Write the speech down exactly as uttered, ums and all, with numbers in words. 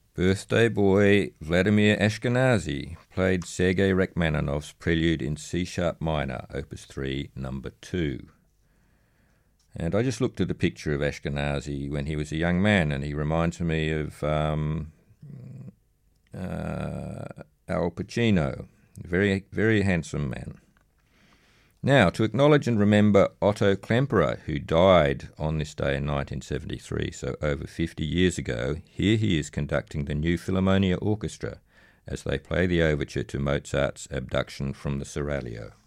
Birthday boy Vladimir Ashkenazy played Sergei Rachmaninoff's Prelude in C-sharp minor, Opus three, number two. And I just looked at a picture of Ashkenazy when he was a young man, and he reminds me of um, uh, Al Pacino, very, very handsome man. Now, to acknowledge and remember Otto Klemperer, who died on this day in nineteen seventy-three, so over fifty years ago, here he is conducting the New Philharmonia Orchestra as they play the overture to Mozart's Abduction from the Seraglio.